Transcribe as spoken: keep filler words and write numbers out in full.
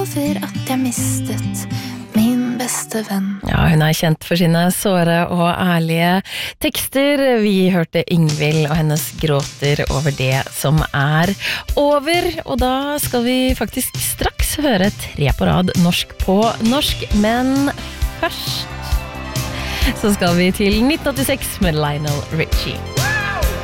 over at jeg mistet min beste venn. Ja, hun er kjent for sine såre og ærlige tekster. Vi hørte Ingvild og hennes gråter over det som er over. Og da skal vi faktisk straks høre tre på rad norsk på norsk. Men først så skal vi til nitten åttiseks med Lionel Richie.